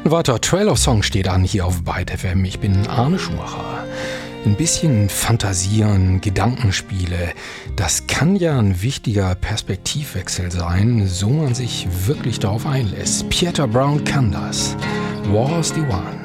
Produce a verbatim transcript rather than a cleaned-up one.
Ein weiterer Trail of Song steht an hier auf Byte F M. Ich bin Arne Schumacher. Ein bisschen Fantasieren, Gedankenspiele, das kann ja ein wichtiger Perspektivwechsel sein, so man sich wirklich darauf einlässt. Pieter Brown kann das. War's the One.